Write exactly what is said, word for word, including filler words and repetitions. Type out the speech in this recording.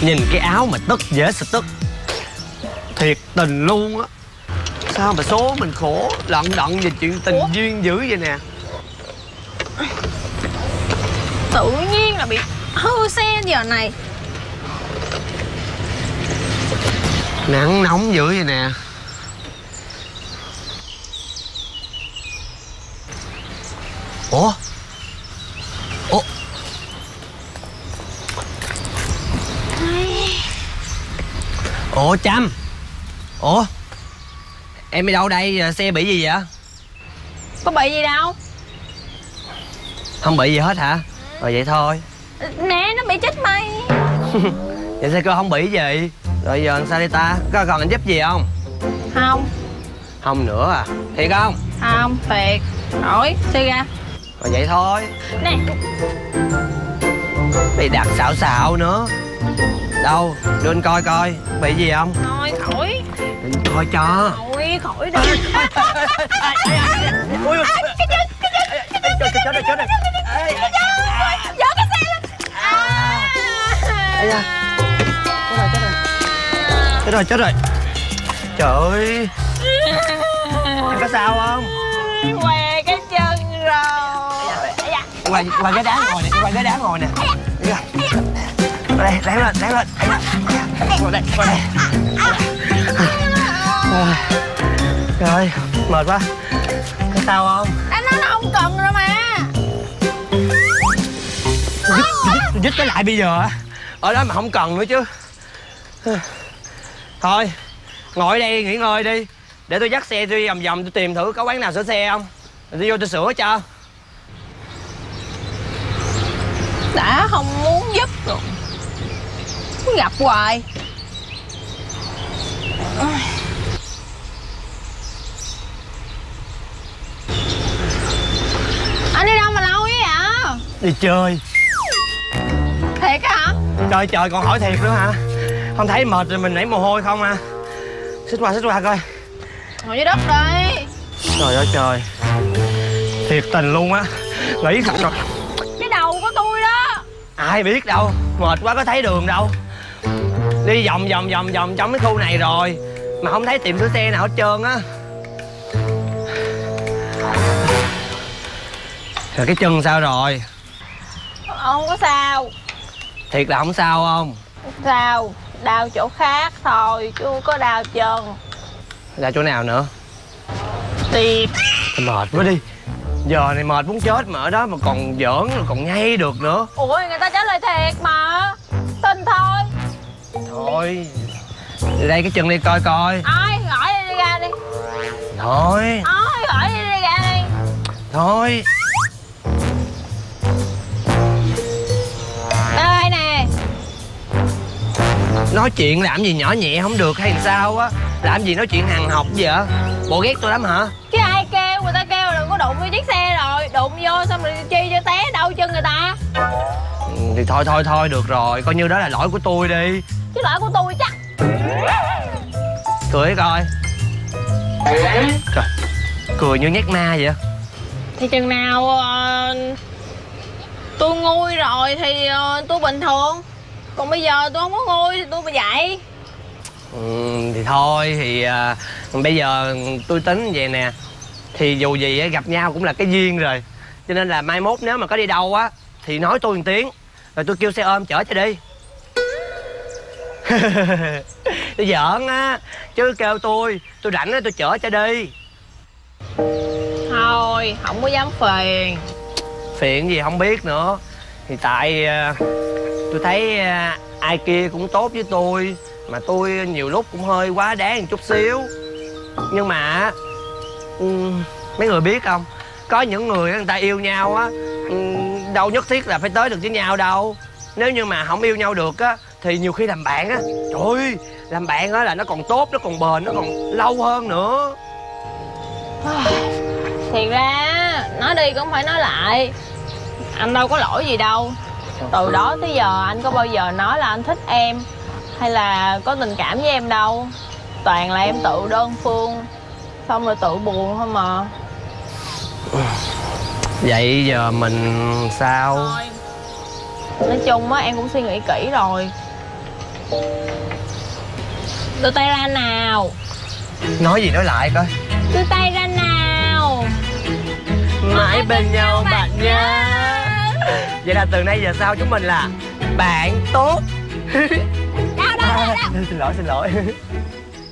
Nhìn cái áo mà tức dễ sợ tức. Thiệt tình luôn á. Sao mà số mình khổ lận đận về chuyện tình Ủa? duyên dữ vậy nè. Tự nhiên là bị hư xe giờ này. Nắng nóng dữ vậy nè. Ủa? Ủa? Ủa Trâm? Ủa? Em đi đâu đây? Xe bị gì vậy? Có bị gì đâu. Không bị gì hết hả? Rồi vậy thôi. Nè, nó bị chết mây. Vậy sao cô không bị gì? Rồi giờ sao đây ta? Có còn anh giúp gì không? Không. Không nữa à? Thiệt không? Không, thiệt. Rồi, suy ra. Rồi vậy thôi. Nè. Bị đặt xạo xạo nữa. Đâu? Đưa anh coi coi. Bị gì không? Thôi, khỏi. Anh coi cho. Thôi, khỏi đi. Ui, cái chết, cái chết, cái chết, chết rồi, chết rồi. Dỡ cái xe lên. Ây da. Chết rồi, chết rồi. Trời ơi. Em có sao không? Què cái chân rồi. Quay, quay cái đá ngồi nè, quay cái đá ngồi nè. Qua đây, ráng lên, ráng lên. Qua đây, qua đây. Trời ơi, mệt quá. Có sao không? Anh nói nó không cần rồi mà. Dứt, dứt cái lại bây giờ á. Ở đó mà không cần nữa chứ. Thôi, ngồi đây nghỉ ngơi đi. Để tôi dắt xe tôi đi vòng vòng tôi tìm thử có quán nào sửa xe không. Rồi tôi vô tôi sửa cho. Đã không muốn giúp rồi gặp hoài. Anh đi đâu mà lâu vậy ạ? Đi chơi. Thiệt á hả? Trời trời còn hỏi thiệt nữa hả? Không thấy mệt rồi mình nảy mồ hôi không à? Xích qua xích qua coi. Ngồi dưới đất đi. Trời ơi trời. Thiệt tình luôn á. Nghĩ thật rồi. Cái đầu của tôi đó. Ai biết đâu. Mệt quá có thấy đường đâu. Đi vòng vòng vòng vòng trong cái khu này rồi mà không thấy tiệm sửa xe nào hết trơn á. Rồi cái chân sao rồi? Không có sao. Thiệt là không sao không? Không sao. Đau chỗ khác thôi chứ không có đau chân. Là chỗ nào nữa? Tìm. Mệt quá đi. Giờ này mệt muốn chết mà ở đó mà còn giỡn còn ngay được nữa. Ủa người ta trả lời thiệt mà. Tin thôi. Thôi đi đây cái chân đi coi coi. Ai gọi đi, đi ra đi. Thôi. Ai gọi đi, đi ra đi. Thôi. Đây nè. Nói chuyện làm gì nhỏ nhẹ không được hay sao á? Làm gì nói chuyện hằng học vậy? Bộ ghét tôi lắm hả? Chứ ai kêu, người ta kêu đừng có đụng vô chiếc xe rồi. Đụng vô xong rồi chi cho té đau chân người ta. Ừ, thì thôi thôi thôi được rồi. Coi như đó là lỗi của tôi đi. Chứ lỗi của tôi chắc. Cười coi. Trời, cười như nhát ma vậy. Thì chừng nào uh, tôi nguôi rồi thì uh, tôi bình thường. Còn bây giờ tôi không có nguôi thì tôi mà dậy. Ừ, thì thôi thì à, bây giờ tôi tính vậy nè. Thì dù gì á, gặp nhau cũng là cái duyên rồi. Cho nên là mai mốt nếu mà có đi đâu á thì nói tôi một tiếng. Rồi tôi kêu xe ôm chở cho đi. Tôi giỡn á. Chứ kêu tôi tôi rảnh á tôi chở cho đi. Thôi không có dám phiền. Phiền gì không biết nữa. Thì tại à, tôi thấy à, ai kia cũng tốt với tôi. Mà tôi nhiều lúc cũng hơi quá đáng một chút xíu. Nhưng mà um, mấy người biết không, có những người người ta yêu nhau á, um, đâu nhất thiết là phải tới được với nhau đâu. Nếu như mà không yêu nhau được á thì nhiều khi làm bạn á, trời ơi, làm bạn á là nó còn tốt, nó còn bền, nó còn lâu hơn nữa. Thiệt ra nói đi cũng phải nói lại. Anh đâu có lỗi gì đâu. Từ đó tới giờ anh có bao giờ nói là anh thích em hay là có tình cảm với em đâu. Toàn là em tự đơn phương, xong rồi tự buồn thôi mà. Vậy giờ mình sao? Thôi, nói chung á em cũng suy nghĩ kỹ rồi. Đưa tay ra nào. Nói gì nói lại coi. Đưa tay ra nào. Mãi bên nhau bạn nhé. Vậy là từ nay giờ sau chúng mình là bạn tốt. Đâu đâu đâu đâu. Xin lỗi xin lỗi.